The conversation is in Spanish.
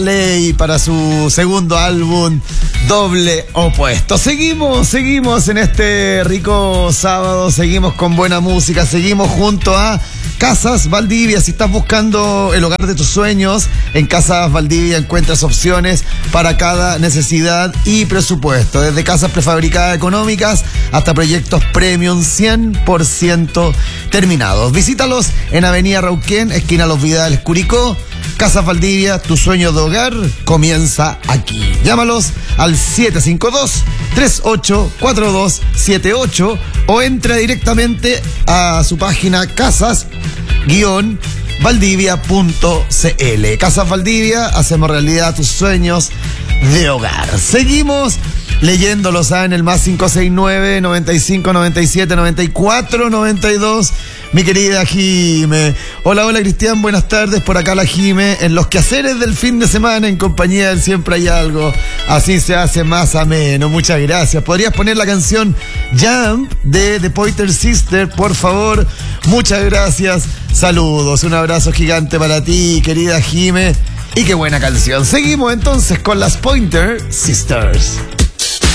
Ley para su segundo álbum Doble Opuesto. Seguimos en este rico sábado, seguimos con buena música, seguimos junto a Casas Valdivia. Si estás buscando el hogar de tus sueños, en Casas Valdivia encuentras opciones para cada necesidad y presupuesto, desde casas prefabricadas económicas hasta proyectos premium 100% terminados. Visítalos en Avenida Rauquén, esquina Los Vidales, Curicó. Casas Valdivia, tu sueño de hogar comienza aquí. Llámalos al 752-384278 o entra directamente a su página casas-valdivia.cl. Casas Valdivia, hacemos realidad tus sueños de hogar. Seguimos leyéndolos en el más 569-9597-94-92. Mi querida Jime. Hola, Cristian, buenas tardes. Por acá la Jime, en los quehaceres del fin de semana, en compañía del Siempre Hay Algo. Así se hace más ameno. Muchas gracias. ¿Podrías poner la canción Jump de The Pointer Sister, por favor? Muchas gracias. Saludos. Un abrazo gigante para ti, querida Jime. Y qué buena canción. Seguimos entonces con las Pointer Sisters.